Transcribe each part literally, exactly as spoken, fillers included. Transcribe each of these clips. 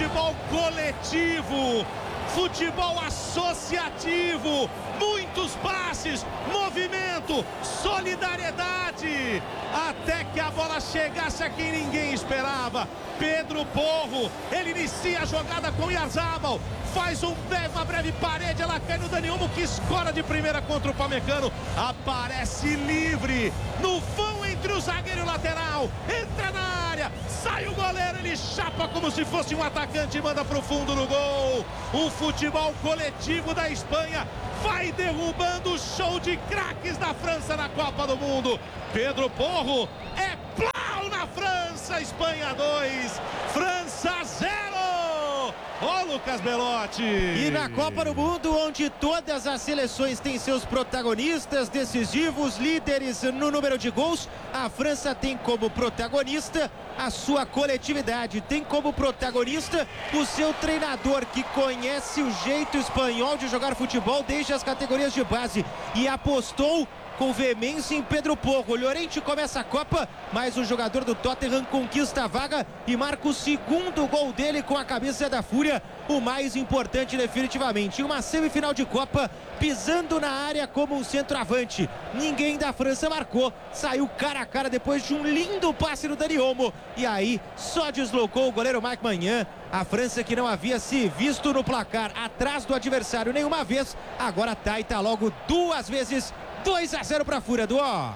futebol coletivo, futebol associativo, muitos passes, movimento, solidariedade, até que a bola chegasse a quem ninguém esperava. Pedro Porro, ele inicia a jogada com Oyarzabal, faz um breve, uma breve parede, ela cai no Dani Olmo, que escora de primeira contra o Upamecano, aparece livre no vão entre o zagueiro e o lateral, entra na área, sai o goleiro, ele chapa como se fosse um atacante e manda pro fundo no gol. O futebol coletivo da Espanha vai derrubando o show de craques da França na Copa do Mundo. Pedro Porro é plau na França, Espanha dois, França zero. Ô, Lucas Belotti! E na Copa do Mundo, onde todas as seleções têm seus protagonistas decisivos, líderes no número de gols, a França tem como protagonista a sua coletividade, tem como protagonista o seu treinador, que conhece o jeito espanhol de jogar futebol desde as categorias de base e apostou com veemência em Pedro Porro. Llorente começa a Copa, mas o jogador do Tottenham conquista a vaga e marca o segundo gol dele com a cabeça da Fúria, o mais importante definitivamente. Em uma semifinal de Copa, pisando na área como um centroavante. Ninguém da França marcou, saiu cara a cara depois de um lindo passe no Dani Olmo. E aí, só deslocou o goleiro Mike Maignan. A França, que não havia se visto no placar atrás do adversário nenhuma vez, agora tá e tá logo duas vezes. dois a zero para a Fúria do Ó.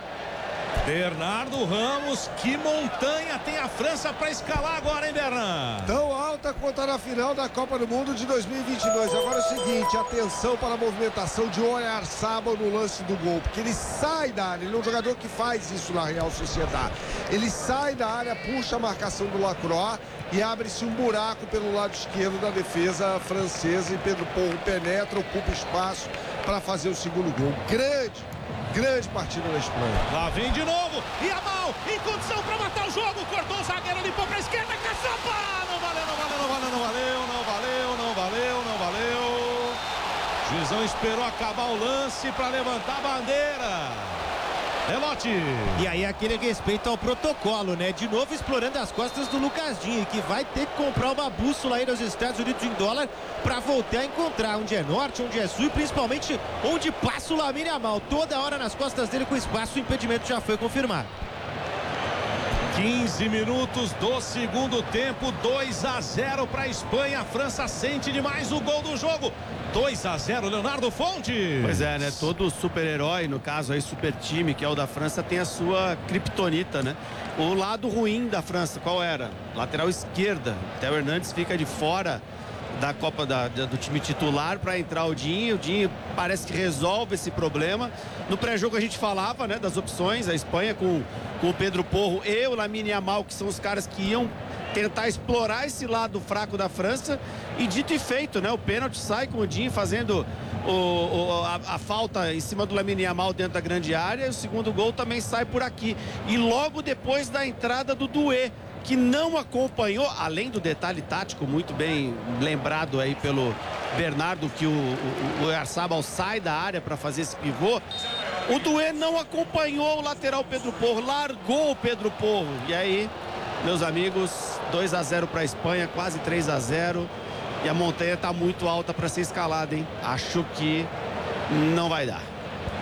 Bernardo Ramos, que montanha tem a França para escalar agora, hein, Bernardo? Tão alta quanto na final da Copa do Mundo de dois mil e vinte e dois. Agora é o seguinte, atenção para a movimentação de Oyarzabal no lance do gol, porque ele sai da área, ele é um jogador que faz isso na Real Sociedade. Ele sai da área, puxa a marcação do Lacroix e abre-se um buraco pelo lado esquerdo da defesa francesa, e Pedro Porro penetra, ocupa espaço para fazer o segundo gol. Grande, grande partida da Espanha. Lá vem de novo, e a mal, em condição para matar o jogo, cortou o zagueiro, limpou para a esquerda, caçapa! Não valeu, não valeu, não valeu, não valeu, não valeu, não valeu, não valeu. O juizão esperou acabar o lance para levantar a bandeira. Belotti. E aí aquele respeito ao protocolo, né? De novo explorando as costas do Lucas Digne, que vai ter que comprar uma bússola aí nos Estados Unidos em dólar para voltar a encontrar onde é norte, onde é sul e principalmente onde passa o Lamine Yamal. Toda hora nas costas dele com espaço, o impedimento já foi confirmado. quinze minutos do segundo tempo, dois a zero para a Espanha. A França sente demais o gol do jogo. dois a zero, Leonardo Fonte. Pois é, né? Todo super-herói, no caso aí, super time, que é o da França, tem a sua criptonita, né? O lado ruim da França, qual era? Lateral esquerda. Theo Hernandes fica de fora da Copa da, da, do time titular para entrar o Dinho. O Dinho parece que resolve esse problema. No pré-jogo a gente falava, né, das opções, a Espanha com, com o Pedro Porro e o Lamine Yamal, que são os caras que iam tentar explorar esse lado fraco da França, e dito e feito, né? O pênalti sai com o Dinho fazendo o, o, a, a falta em cima do Lamine Yamal dentro da grande área, e o segundo gol também sai por aqui. E logo depois da entrada do Doué, que não acompanhou, além do detalhe tático muito bem lembrado aí pelo Bernardo, que o, o, o Oyarzabal sai da área para fazer esse pivô. O Doué não acompanhou o lateral Pedro Porro, largou o Pedro Porro. E aí, meus amigos, dois a zero para a Espanha, quase três a zero. E a montanha está muito alta para ser escalada, hein? Acho que não vai dar.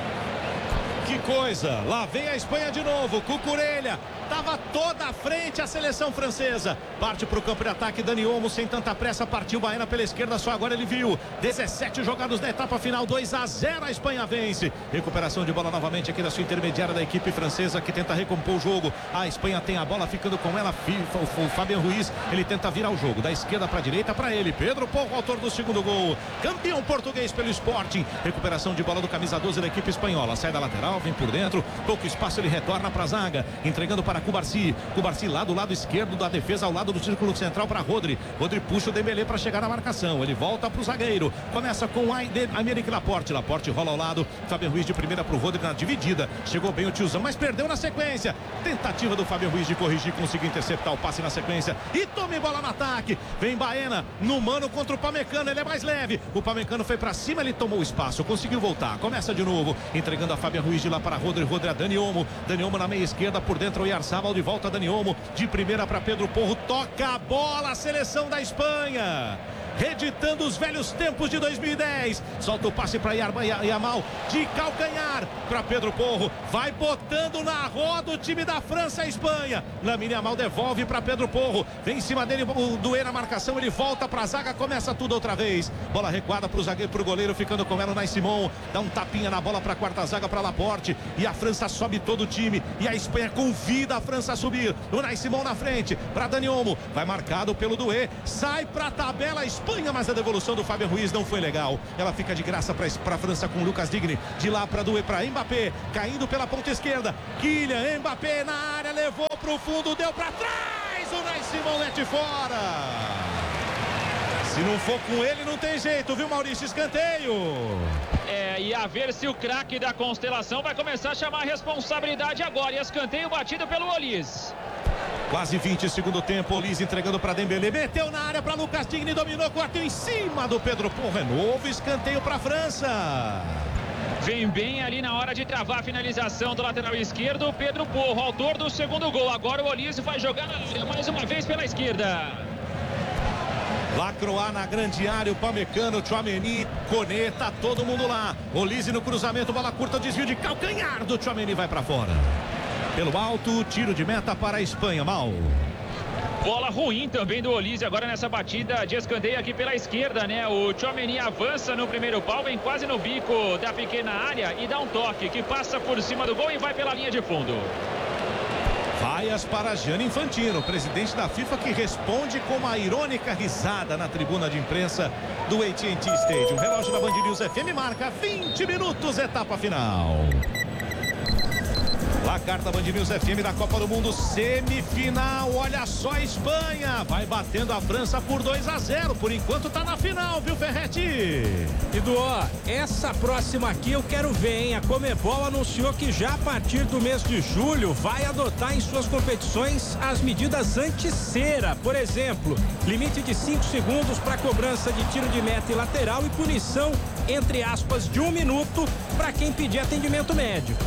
Que coisa, lá vem a Espanha de novo, Cucurella, estava toda à frente a seleção francesa, parte para o campo de ataque, Dani Olmo sem tanta pressa, partiu Baena pela esquerda, só agora ele viu, dezessete jogados na etapa final, dois a zero, a Espanha vence, recuperação de bola novamente aqui da sua intermediária da equipe francesa, que tenta recompor o jogo, a Espanha tem a bola, ficando com ela, o Fabian Ruiz, ele tenta virar o jogo, da esquerda para a direita, para ele, Pedro Porro, autor do segundo gol, campeão português pelo Sporting, recuperação de bola do camisa doze da equipe espanhola, sai da lateral, vem por dentro, pouco espaço, ele retorna para a zaga, entregando para Cubarsi, Cubarsi lá do lado esquerdo da defesa, ao lado do círculo central para Rodri, Rodri puxa o Dembélé para chegar na marcação, ele volta para o zagueiro, começa com Aymeric Laporte, Laporte rola ao lado, Fabian Ruiz de primeira para o Rodri na dividida, chegou bem o tiozão, mas perdeu na sequência, tentativa do Fabian Ruiz de corrigir, conseguiu interceptar o passe na sequência, e tome bola no ataque, vem Baena, no mano contra o Upamecano, ele é mais leve, o Upamecano foi para cima, ele tomou o espaço, conseguiu voltar, começa de novo, entregando a Fabian Ruiz de lá para Rodri, Rodri a Dani Olmo, Dani Olmo na meia esquerda, por dentro o Oyarzabal, Oyarzábal de volta, Dani Olmo de primeira para Pedro Porro, toca a bola, a seleção da Espanha, reeditando os velhos tempos de dois mil e dez, solta o passe para Yamal de calcanhar para Pedro Porro, vai botando na roda o time da França e Espanha. Lamine Yamal devolve para Pedro Porro, vem em cima dele o Doué na marcação, ele volta para a zaga, começa tudo outra vez, bola recuada para o zagueiro, para o goleiro, ficando com ela o Unai Simon, dá um tapinha na bola para a quarta zaga, para Laporte, e a França sobe todo o time, e a Espanha convida a França a subir. O Unai Simon na frente para Dani Olmo, vai marcado pelo Doué, sai para a tabela a Espanha, mas a devolução do Fábio Ruiz não foi legal, ela fica de graça para a França com Lucas Digne, de lá para Doué, para Mbappé, caindo pela ponta esquerda, Kylian Mbappé na área, levou para o fundo, deu para trás, o Unai Simon mete fora. Se não for com ele, não tem jeito, viu, Maurício? Escanteio. É, e a ver se o craque da constelação vai começar a chamar a responsabilidade agora. E escanteio batido pelo Olise. Quase vinte segundo tempo, Olise entregando para Dembélé, meteu na área para Lucas Digne, dominou, cortou em cima do Pedro Porro, é novo escanteio para a França. Vem bem ali na hora de travar a finalização do lateral esquerdo, Pedro Porro, autor do segundo gol. Agora o Olise vai jogar na área mais uma vez pela esquerda. Lacroix na grande área, o Pamecano, Tchouaméni, Koné, tá todo mundo lá. Olise no cruzamento, bola curta, desvio de calcanhar do Tchouaméni, vai para fora. Pelo alto, tiro de meta para a Espanha, mal. Bola ruim também do Olise agora nessa batida de escanteio aqui pela esquerda, né? O Tchouaméni avança no primeiro pau, vem quase no bico da pequena área e dá um toque que passa por cima do gol e vai pela linha de fundo. Vaias para Gianni Infantino, presidente da FIFA, que responde com uma irônica risada na tribuna de imprensa do A T and T Stadium. O relógio da Band News F M marca vinte minutos, etapa final. Placar da Band News F M da Copa do Mundo, semifinal. Olha só a Espanha, vai batendo a França por dois a zero. Por enquanto tá na final, viu, Ferretti? Edu, essa próxima aqui eu quero ver, hein? A Conmebol anunciou que já a partir do mês de julho vai adotar em suas competições as medidas anti-cera. Por exemplo, limite de cinco segundos para cobrança de tiro de meta e lateral e punição, entre aspas, de um minuto para quem pedir atendimento médico.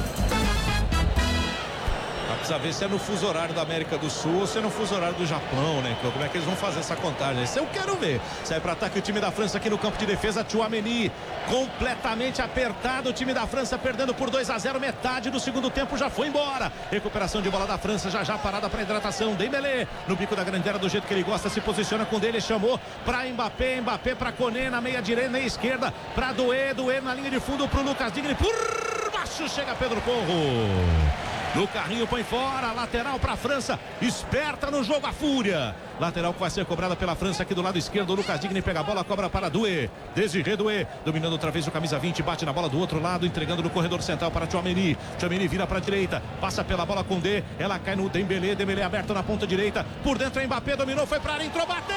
Precisa ver se é no fuso horário da América do Sul ou se é no fuso horário do Japão, né? Como é que eles vão fazer essa contagem? Isso eu quero ver. Sai para ataque o time da França aqui no campo de defesa. Tchouaméni completamente apertado. O time da França perdendo por dois a zero. Metade do segundo tempo já foi embora. Recuperação de bola da França. Já já parada para hidratação. Dembélé no bico da grande área do jeito que ele gosta. Se posiciona com dele. Chamou para Mbappé. Mbappé para Koné na meia direita, meia esquerda. Para Doué. Doué na linha de fundo para o Lucas Digne. Por baixo chega Pedro Porro. No carrinho põe fora, lateral para a França, esperta no jogo a fúria. Lateral que vai ser cobrada pela França aqui do lado esquerdo. O Lucas Digne pega a bola, cobra para Doué. Desiré Doué, dominando outra vez o camisa vinte, bate na bola do outro lado, entregando no corredor central para Tchouaméni. Tchouaméni vira para a direita, passa pela bola com D, ela cai no Dembélé, Dembélé aberto na ponta direita, por dentro Mbappé, dominou, foi para área, entrou, bateu!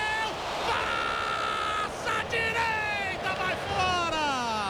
Passa a direita, vai fora!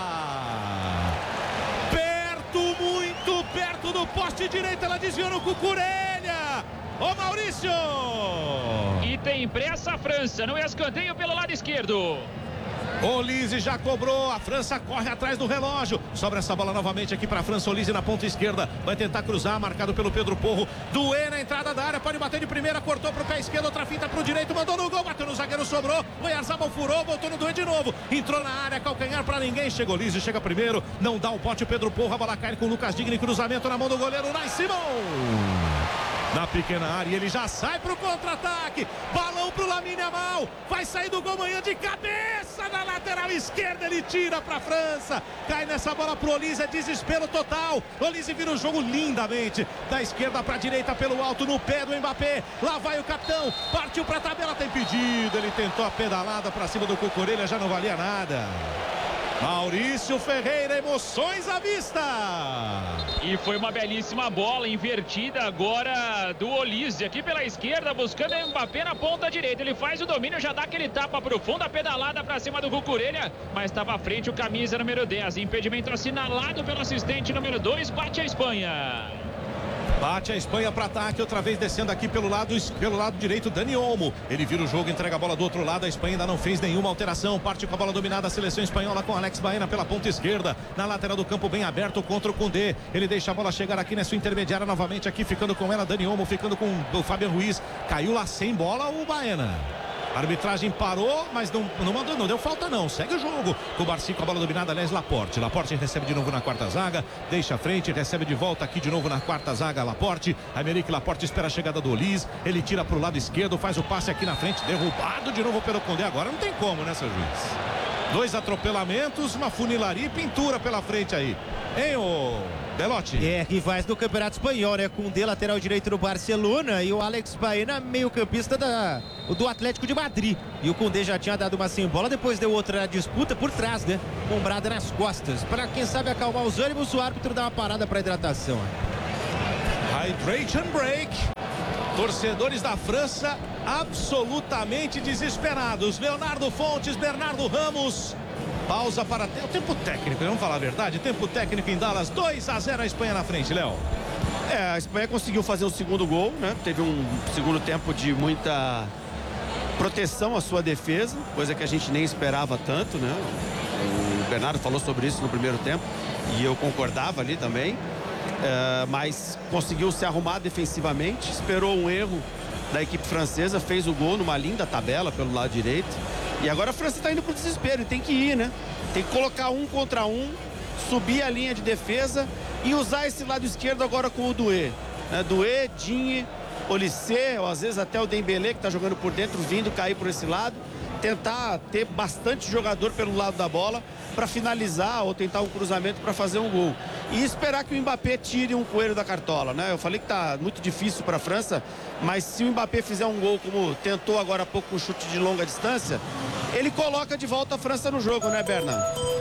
Muito perto do poste direito, ela desviou no Cucurella. Ô Maurício! E tem pressa a França no escanteio pelo lado esquerdo. Olise já cobrou, a França corre atrás do relógio, sobra essa bola novamente aqui para a França. Olise na ponta esquerda, vai tentar cruzar, marcado pelo Pedro Porro. Doué na entrada da área, pode bater de primeira, cortou para o pé esquerdo, outra finta para o direito, mandou no gol, bateu no zagueiro, sobrou, o Oyarzábal furou, voltou no Doué de novo, entrou na área, calcanhar para ninguém, chega Olise, chega primeiro, não dá o bote o Pedro Porro, a bola cai com o Lucas Digne, cruzamento na mão do goleiro Unai Simon. Na pequena área, ele já sai pro contra-ataque. Balão pro Lamine Yamal. Vai sair do gol manhã de cabeça na lateral esquerda. Ele tira pra França. Cai nessa bola pro Olise. É desespero total. Olise vira o jogo lindamente. Da esquerda pra direita pelo alto no pé do Mbappé. Lá vai o capitão. Partiu pra tabela. Tem pedido. Ele tentou a pedalada pra cima do Cucurella. Já não valia nada. Maurício Ferreira, emoções à vista. E foi uma belíssima bola invertida agora do Olise aqui pela esquerda, buscando o Mbappé na ponta direita. Ele faz o domínio, já dá aquele tapa profundo, a pedalada para cima do Cucurella, mas estava à frente o camisa número dez. Impedimento assinalado pelo assistente número dois, bate a Espanha. Bate a Espanha para ataque, outra vez descendo aqui pelo lado, pelo lado direito, Dani Olmo. Ele vira o jogo, entrega a bola do outro lado. A Espanha ainda não fez nenhuma alteração. Parte com a bola dominada a seleção espanhola com Alex Baena pela ponta esquerda. Na lateral do campo, bem aberto contra o Koundé. Ele deixa a bola chegar aqui na sua intermediária novamente. Aqui ficando com ela, Dani Olmo ficando com o Fabian Ruiz. Caiu lá sem bola o Baena. A arbitragem parou, mas não, não mandou, não deu falta não, segue o jogo. O Barci com a bola dominada, aliás, Laporte. Laporte recebe de novo na quarta zaga, deixa a frente, recebe de volta aqui de novo na quarta zaga, Laporte. Aymeric Laporte espera a chegada do Olise, ele tira para o lado esquerdo, faz o passe aqui na frente, derrubado de novo pelo Koundé. Agora não tem como, né, seu juiz? Dois atropelamentos, uma funilaria e pintura pela frente aí. Hein, ô Belotti? É, rivais do Campeonato Espanhol, né? Koundé, lateral direito do Barcelona, e o Alex Baena, meio campista da, do Atlético de Madrid. E o Koundé já tinha dado uma sem bola, depois deu outra disputa por trás, né? Combrada nas costas. Para quem sabe acalmar os ânimos, o árbitro dá uma parada para hidratação. Hydration break. Torcedores da França absolutamente desesperados. Leonardo Fontes, Bernardo Ramos. Pausa para o tempo técnico, vamos falar a verdade. Tempo técnico em Dallas, dois a zero a Espanha na frente, Léo. É, a Espanha conseguiu fazer o segundo gol, né? Teve um segundo tempo de muita proteção à sua defesa, coisa que a gente nem esperava tanto, né? O Bernardo falou sobre isso no primeiro tempo e eu concordava ali também. É, mas conseguiu se arrumar defensivamente, esperou um erro da equipe francesa, fez o gol numa linda tabela pelo lado direito. E agora a França está indo para o desespero e tem que ir, né? Tem que colocar um contra um, subir a linha de defesa e usar esse lado esquerdo agora com o Doué. Né? Doué, Digne, Olise, ou às vezes até o Dembélé que está jogando por dentro, vindo cair por esse lado. Tentar ter bastante jogador pelo lado da bola para finalizar ou tentar um cruzamento para fazer um gol. E esperar que o Mbappé tire um coelho da cartola, né? Eu falei que tá muito difícil para a França, mas se o Mbappé fizer um gol como tentou agora há pouco com um chute de longa distância, ele coloca de volta a França no jogo, né, Bernardo?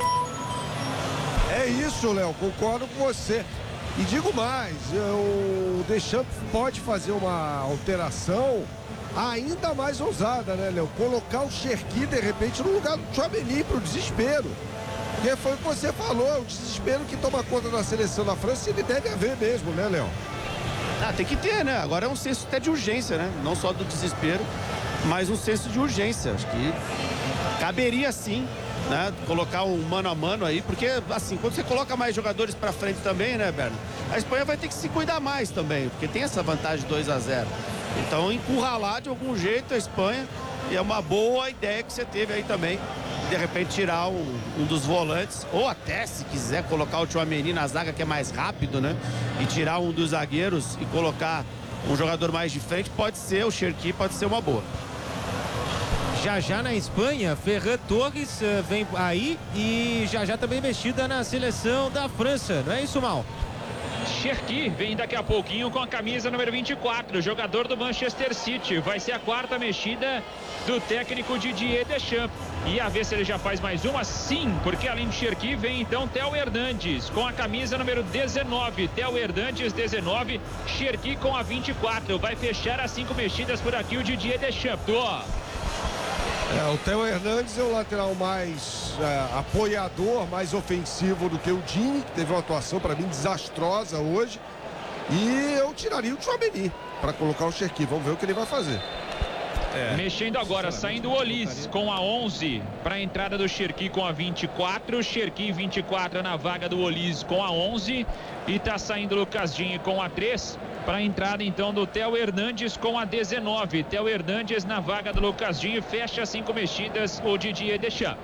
É isso, Léo, concordo com você. E digo mais, o Deschamps pode fazer uma alteração ainda mais ousada, né, Léo? Colocar o Cherki, de repente, no lugar do Tchouaméni para o desespero. Porque foi o que você falou, é o desespero que toma conta da seleção da França, e ele deve haver mesmo, né, Léo? Ah, tem que ter, né? Agora é um senso até de urgência, né? Não só do desespero, mas um senso de urgência. Acho que caberia sim, né? Colocar um mano a mano aí, porque assim, quando você coloca mais jogadores para frente também, né, Berno? A Espanha vai ter que se cuidar mais também, porque tem essa vantagem dois a zero. Então, encurralar de algum jeito a Espanha, e é uma boa ideia que você teve aí também. De repente tirar um, um dos volantes, ou até se quiser colocar o Tchouaméni na zaga, que é mais rápido, né? E tirar um dos zagueiros e colocar um jogador mais de frente, pode ser, o Cherki pode ser uma boa. Já já na Espanha, Ferran Torres uh, vem aí e já já também mexida na seleção da França, não é isso, Mal? Cherki vem daqui a pouquinho com a camisa número vinte e quatro, jogador do Manchester City. Vai ser a quarta mexida do técnico Didier Deschamps. E a ver se ele já faz mais uma? Sim, porque além de Cherki vem então Theo Hernandes com a camisa número dezenove. Theo Hernandes, dezenove, Cherki com a vinte e quatro. Vai fechar as cinco mexidas por aqui o Didier Deschamps. Ó. É, o Theo Hernandes é o lateral mais é, apoiador, mais ofensivo do que o Digne, que teve uma atuação para mim desastrosa hoje. E eu tiraria o Tchouaméni para colocar o Cherki. Vamos ver o que ele vai fazer. É. Mexendo agora, saindo o Olise com a onze para a entrada do Cherki com a vinte e quatro. Cherki vinte e quatro na vaga do Olise com a onze. E tá saindo o Lucas Digne com a três. Para a entrada então do Theo Hernandes com a dezenove. Theo Hernandes na vaga do Lucas Digne, fecha cinco mexidas o Didier Deschamps.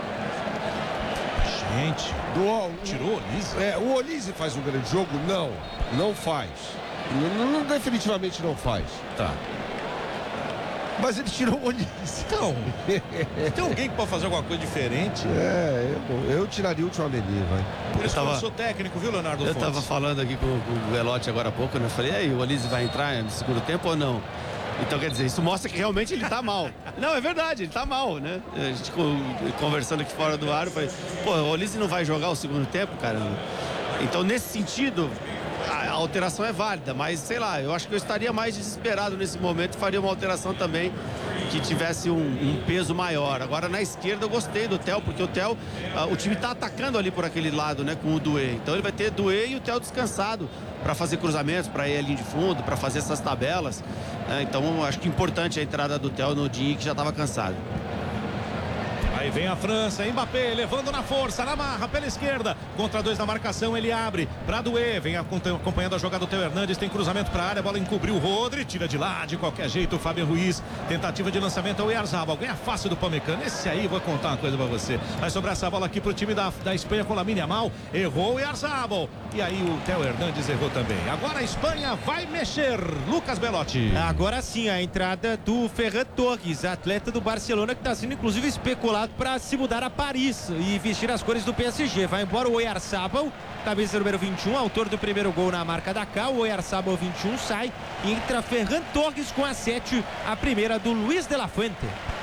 Gente, do, o, tirou o Olise? É, o Olise faz um grande jogo? Não, não faz. Não, não, definitivamente não faz. Tá. Mas ele tirou o Olise. Então, tem alguém que pode fazer alguma coisa diferente? É, eu, eu tiraria o Tchouaméni, vai. Por isso eu, tava, eu sou técnico, viu, Leonardo eu Fontes? tava falando aqui com, com o Belotti agora há pouco, né? Eu falei, e aí, o Olise vai entrar no segundo tempo ou não? Então, quer dizer, isso mostra que realmente ele tá mal. Não, é verdade, ele tá mal, né? A gente conversando aqui fora do ar, eu falei, pô, o Olise não vai jogar o segundo tempo, cara? Então, nesse sentido, a alteração é válida, mas sei lá, eu acho que eu estaria mais desesperado nesse momento e faria uma alteração também que tivesse um, um peso maior. Agora na esquerda eu gostei do Theo, porque o Theo, uh, o time tá atacando ali por aquele lado, né, com o Doué. Então ele vai ter Doué e o Theo descansado para fazer cruzamentos, para ir à linha de fundo, para fazer essas tabelas. Né? Então acho que importante a entrada do Theo no Dinho, que já estava cansado. Aí vem a França, Mbappé levando na força, na marra, pela esquerda. Contra dois na marcação, ele abre para Doué. Vem acompanhando a jogada do Theo Hernandes. Tem cruzamento para a área, a bola encobriu o Rodri. Tira de lá, de qualquer jeito, o Fabian Ruiz. Tentativa de lançamento ao Oyarzabal. Ganha fácil do Pamecano. Esse aí, vou contar uma coisa para você. Vai sobrar essa bola aqui pro time da, da Espanha com Lamine Yamal. Errou o Oyarzabal. E aí o Theo Hernandes errou também. Agora a Espanha vai mexer. Lucas Belotti. Agora sim, a entrada do Ferran Torres, atleta do Barcelona, que está sendo inclusive especulado para se mudar a Paris e vestir as cores do P S G. Vai embora o Oyarzabal, camisa número vinte e um, autor do primeiro gol na marca da Cal. O Oyarzabal vinte e um sai e entra Ferran Torres com a sete, a primeira do Luis de la Fuente.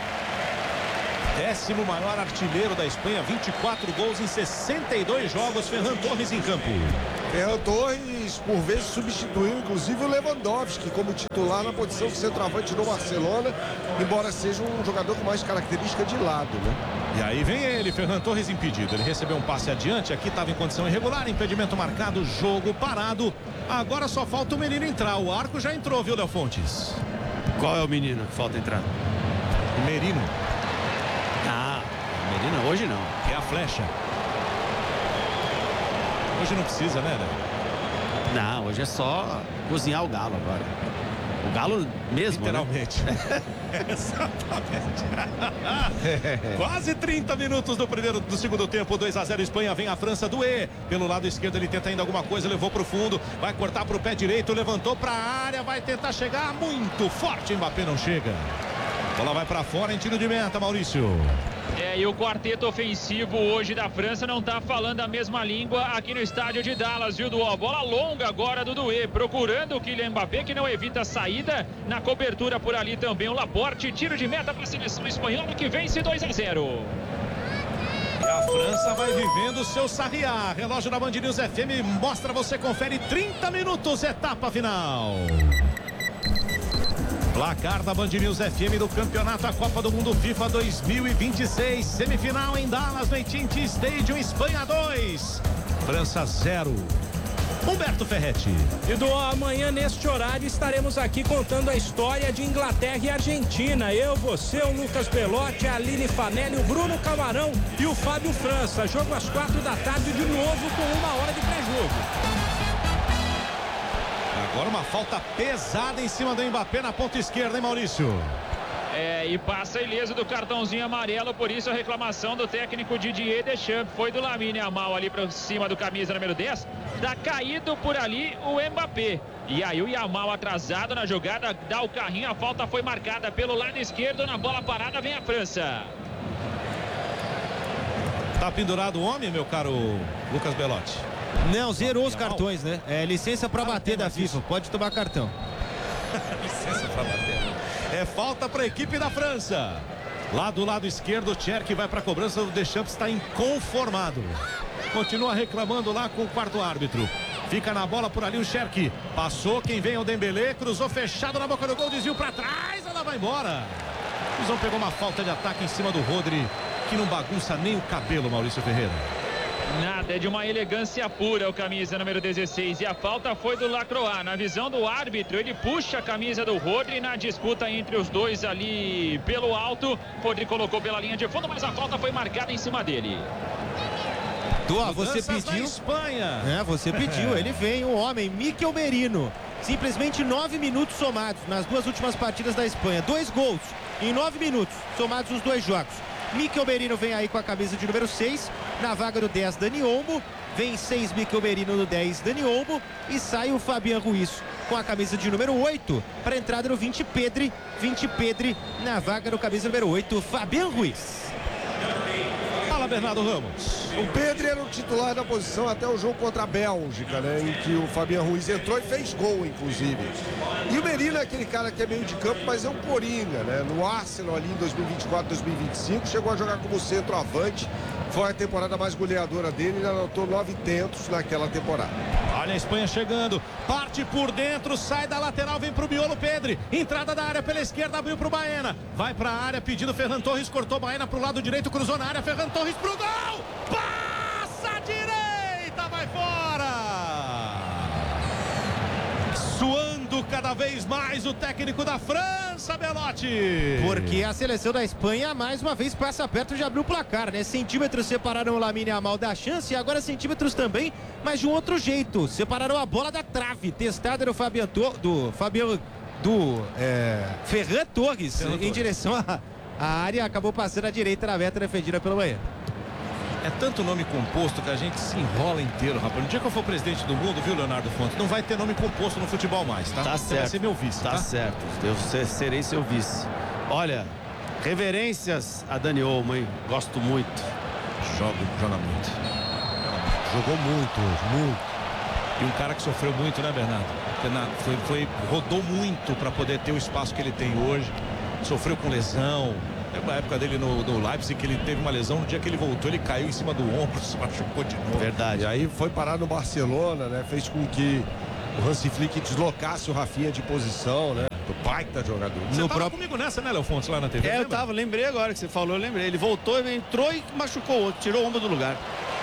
Décimo maior artilheiro da Espanha, vinte e quatro gols em sessenta e dois jogos. Ferran Torres em campo. Ferran Torres, por vezes, substituiu inclusive o Lewandowski como titular na posição de centroavante no Barcelona, embora seja um jogador com mais característica de lado, né? E aí vem ele, Ferran Torres impedido. Ele recebeu um passe adiante, aqui estava em condição irregular, impedimento marcado, jogo parado. Agora só falta o menino entrar. O arco já entrou, viu, Léo Fontes? Qual é o menino que falta entrar? Merino. Ah, menino, hoje não. É a flecha. Hoje não precisa, né, né? Não, hoje é só cozinhar o galo agora. O galo mesmo, literalmente. Né? Exatamente. Quase trinta minutos do primeiro, do segundo tempo, dois a zero Espanha. Vem a França, Doué. Pelo lado esquerdo ele tenta ainda alguma coisa, levou para o fundo, vai cortar para o pé direito, levantou para a área, vai tentar chegar muito forte. Mbappé não chega. A bola vai para fora em tiro de meta, Maurício. É, e o quarteto ofensivo hoje da França não tá falando a mesma língua aqui no estádio de Dallas, viu, Duó? Bola longa agora do Doué, procurando o Kylian Mbappé, que não evita a saída. Na cobertura por ali também o Laporte. Tiro de meta para a seleção espanhola, que vence dois a zero. E a França vai vivendo o seu Sarriá. Relógio da Band News F M mostra, você confere, trinta minutos, etapa final. Placar da Band News F M do campeonato da Copa do Mundo FIFA dois mil e vinte e seis. Semifinal em Dallas, no A T and T Stadium. Espanha dois, França zero. Humberto Ferretti. E do amanhã, neste horário, estaremos aqui contando a história de Inglaterra e Argentina. Eu, você, o Lucas Belotti, a Aline Fanelli, o Bruno Camarão e o Fábio França. Jogo às quatro da tarde de novo, com uma hora de pré-jogo. Agora uma falta pesada em cima do Mbappé na ponta esquerda, hein, Maurício? É, e passa ileso do cartãozinho amarelo, por isso a reclamação do técnico Didier Deschamps. Foi do Lamine Yamal ali para cima do camisa número dez. Tá caído por ali o Mbappé. E aí o Yamal atrasado na jogada, dá o carrinho, a falta foi marcada pelo lado esquerdo. Na bola parada vem a França. Tá pendurado o homem, meu caro Lucas Belotti? Não, zerou os cartões, né? É licença para bater da FIFA, pode tomar cartão. Licença para bater. É falta para a equipe da França. Lá do lado esquerdo, o Cherki vai para a cobrança. O Deschamps está inconformado. Continua reclamando lá com o quarto árbitro. Fica na bola por ali o Cherki. Passou, quem vem é o Dembélé. Cruzou fechado na boca do gol, desviou para trás. Ela vai embora. O Zão pegou uma falta de ataque em cima do Rodri, que não bagunça nem o cabelo, Maurício Ferreira. Nada, é de uma elegância pura o camisa número dezesseis. E a falta foi do Lacroix. Na visão do árbitro, ele puxa a camisa do Rodri na disputa entre os dois ali pelo alto. Rodri colocou pela linha de fundo, mas a falta foi marcada em cima dele. Dua, você pediu. Espanha. É, você pediu. Ele vem, o homem, Mikel Merino. Simplesmente nove minutos somados nas duas últimas partidas da Espanha. Dois gols em nove minutos, somados os dois jogos. Mikel Merino vem aí com a camisa de número seis, na vaga do dez, Dani Olmo. Vem seis, Mikel Merino no dez, Dani Olmo. E sai o Fabian Ruiz com a camisa de número oito, para a entrada no vinte, Pedri. vinte, Pedri na vaga do camisa número oito, Fabian Ruiz. Fala, Bernardo Ramos. O Pedri era o titular da posição até o jogo contra a Bélgica, né? Em que o Fabian Ruiz entrou e fez gol, inclusive. E o Merino é aquele cara que é meio de campo, mas é um coringa, né? No Arsenal ali em dois mil e vinte e quatro, dois mil e vinte e cinco, chegou a jogar como centroavante. Foi a temporada mais goleadora dele, ele anotou nove tentos naquela temporada. Olha a Espanha chegando, parte por dentro, sai da lateral, vem pro miolo, Pedri. Pedri, entrada da área pela esquerda, abriu pro Baena, vai pra área pedindo Ferran Torres, cortou Baena pro lado direito, cruzou na área, Ferran Torres pro gol, passa a direita, vai fora. Suando cada vez mais o técnico da França, Belotti. Porque a seleção da Espanha mais uma vez passa perto de abrir o placar, né? Centímetros separaram o Lamine Yamal da chance e agora centímetros também, mas de um outro jeito. Separaram a bola da trave, testada no Fabian do Fabian do é, Ferran Torres Ferran em Torres. direção à, à área, acabou passando à direita na meta defendida pelo Bahia. É tanto nome composto que a gente se enrola inteiro, rapaz. No dia que eu for presidente do mundo, viu, Leonardo Fontes, não vai ter nome composto no futebol mais, tá? Tá Você certo. vai ser meu vice, tá? Tá certo. Eu serei seu vice. Olha, reverências a Dani Olmo, hein? Gosto muito. Joga, joga muito. Jogou muito, muito. E um cara que sofreu muito, né, Bernardo? Foi, foi, rodou muito para poder ter o espaço que ele tem hoje. Sofreu com lesão. Lembra a época dele no, no Leipzig, que ele teve uma lesão, no dia que ele voltou ele caiu em cima do ombro, se machucou de novo. Verdade. E aí foi parar no Barcelona, né? Fez com que o Hansi Flick deslocasse o Rafinha de posição, né? O baita jogador. Você no tava próprio... comigo nessa, né, Léo Fontes, lá na T V? É, eu lembra? tava, lembrei agora que você falou, eu lembrei. Ele voltou, ele entrou e machucou o outro, tirou o ombro do lugar.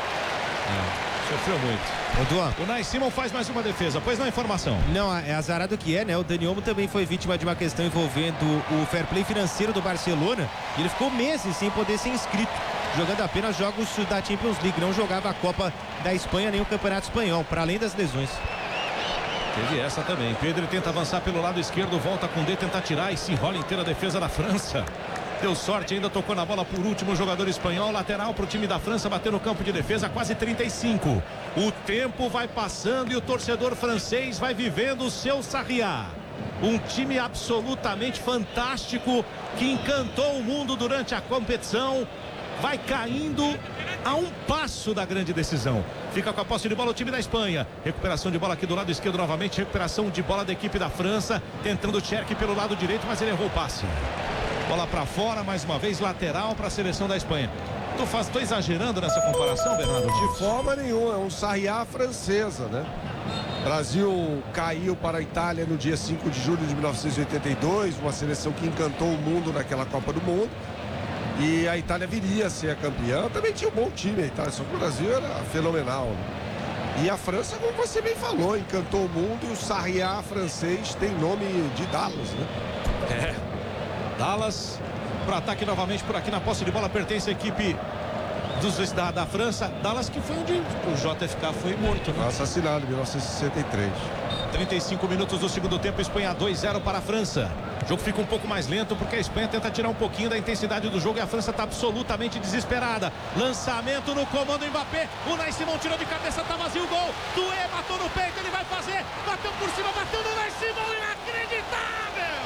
É, sofreu muito. O Nai Simon faz mais uma defesa, pois não, informação. Não, é azarado que é, né? O Dani Olmo também foi vítima de uma questão envolvendo o fair play financeiro do Barcelona e ele ficou meses sem poder ser inscrito, jogando apenas jogos da Champions League, não jogava a Copa da Espanha nem o Campeonato Espanhol, para além das lesões. Teve essa também. Pedro tenta avançar pelo lado esquerdo, volta com D, tenta tirar e se enrola inteira a defesa da França. Deu sorte, ainda tocou na bola por último jogador espanhol, lateral para o time da França, bateu no campo de defesa, quase trinta e cinco. O tempo vai passando e o torcedor francês vai vivendo o seu Sarriá. Um time absolutamente fantástico que encantou o mundo durante a competição. Vai caindo a um passo da grande decisão. Fica com a posse de bola o time da Espanha. Recuperação de bola aqui do lado esquerdo novamente. Recuperação de bola da equipe da França. Tentando o Cherki pelo lado direito, mas ele errou o passe. Bola para fora, mais uma vez, lateral para a seleção da Espanha. Tu faz, tô exagerando nessa comparação, Bernardo? De forma nenhuma, é um Sarriá francesa, né? Brasil caiu para a Itália no dia cinco de julho de mil novecentos e oitenta e dois, uma seleção que encantou o mundo naquela Copa do Mundo. E a Itália viria a ser a campeã. Também tinha um bom time a Itália, só que o Brasil era fenomenal, né? E a França, como você bem falou, encantou o mundo e o Sarriá francês tem nome de Dallas, né? É. Dallas para ataque novamente por aqui na posse de bola, pertence à equipe dos, da, da França. Dallas que foi onde o J F K foi morto, né? Assassinado em mil novecentos e sessenta e três. trinta e cinco minutos do segundo tempo, Espanha dois a zero para a França. O jogo fica um pouco mais lento porque a Espanha tenta tirar um pouquinho da intensidade do jogo e a França está absolutamente desesperada. Lançamento no comando Mbappé. O Nai Simon tirou de cabeça, tá vazio o gol. Dué matou no peito, ele vai fazer. Bateu por cima, bateu no Nai Simon, inacreditável!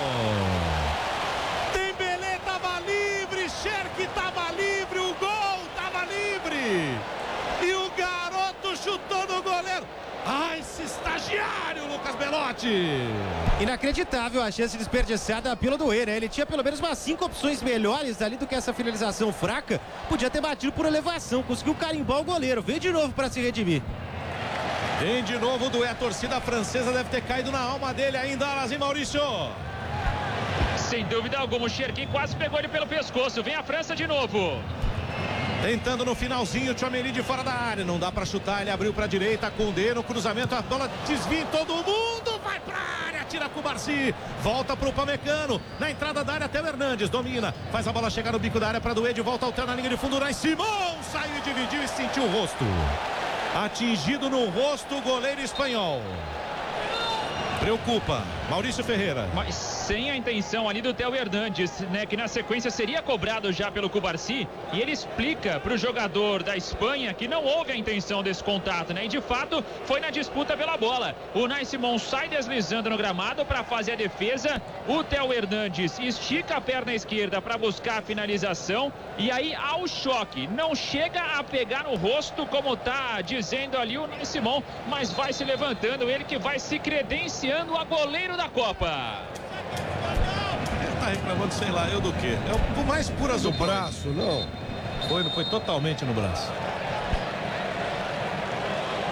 Dembélé tava livre, Cherki tava livre, o gol tava livre. E o garoto chutou no goleiro. Ah, esse estagiário, Lucas Belotti! Inacreditável a chance desperdiçada pelo Dué, né? Ele tinha pelo menos umas cinco opções melhores ali do que essa finalização fraca. Podia ter batido por elevação, conseguiu carimbar o goleiro. Veio de novo para se redimir. Vem de novo o Dué, a torcida francesa deve ter caído na alma dele ainda, Alasim Maurício. Sem dúvida alguma, o Cherki quase pegou ele pelo pescoço. Vem a França de novo. Tentando no finalzinho, o Tchouaméni de fora da área. Não dá para chutar, ele abriu para a direita. Condé no cruzamento, a bola desvia em todo mundo. Vai para a área, tira com o Barsi. Volta para o Pamecano. Na entrada da área até o Hernandes. Domina, faz a bola chegar no bico da área para Dué. De volta, alterna na linha de fundo. Nai Simon saiu e dividiu e sentiu o rosto. Atingido no rosto o goleiro espanhol. Preocupa, Maurício Ferreira. Mas sem a intenção ali do Theo Hernandes, né, que na sequência seria cobrado já pelo Cubarsi, e ele explica para o jogador da Espanha que não houve a intenção desse contato, né, e de fato foi na disputa pela bola. O Nai Simon sai deslizando no gramado para fazer a defesa, o Theo Hernandes estica a perna esquerda para buscar a finalização, e aí ao choque, não chega a pegar no rosto como tá dizendo ali o Nai Simon, mas vai se levantando, ele que vai se credenciando a goleiro da Copa. Ele tá reclamando, sei lá, eu do quê? É o mais puro azul. No braço, não. Foi, foi totalmente no braço.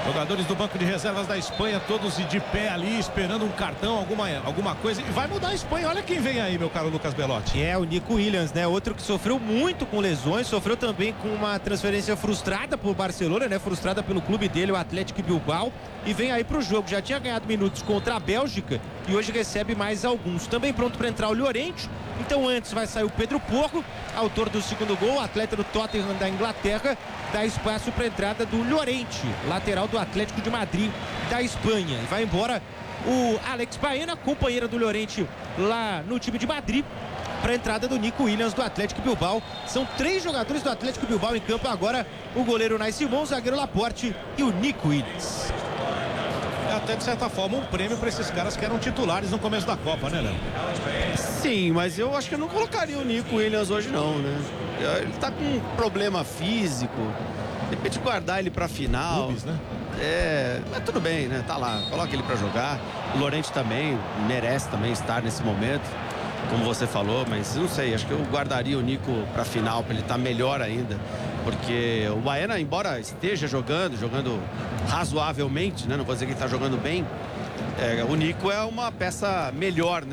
Jogadores do banco de reservas da Espanha, todos de pé ali, esperando um cartão, alguma, alguma coisa. E vai mudar a Espanha. Olha quem vem aí, meu caro Lucas Belotti. É, o Nico Williams, né? Outro que sofreu muito com lesões, sofreu também com uma transferência frustrada por Barcelona, né? Frustrada pelo clube dele, o Atlético Bilbao. E vem aí pro jogo. Já tinha ganhado minutos contra a Bélgica e hoje recebe mais alguns. Também pronto para entrar o Llorente. Então antes vai sair o Pedro Porro, autor do segundo gol, atleta do Tottenham da Inglaterra, dá espaço para a entrada do Llorente, lateral do Atlético de Madrid da Espanha. E vai embora o Alex Baena, companheiro do Llorente lá no time de Madrid, para a entrada do Nico Williams do Atlético Bilbao. São três jogadores do Atlético Bilbao em campo agora: o goleiro Nai Simon, o zagueiro Laporte e o Nico Williams. É até de certa forma um prêmio para esses caras que eram titulares no começo da Copa, né, Léo? Sim, mas eu acho que eu não colocaria o Nico Williams hoje não, né? Ele tá com um problema físico. De repente guardar ele pra final. Clubes, né? É, mas tudo bem, né? Tá lá, coloca ele pra jogar. O Llorente também merece também estar nesse momento, como você falou, mas não sei, acho que eu guardaria o Nico pra final, pra ele estar melhor ainda. Porque o Baena, embora esteja jogando, jogando razoavelmente, né? Não vou dizer que ele tá jogando bem, é, o Nico é uma peça melhor, né?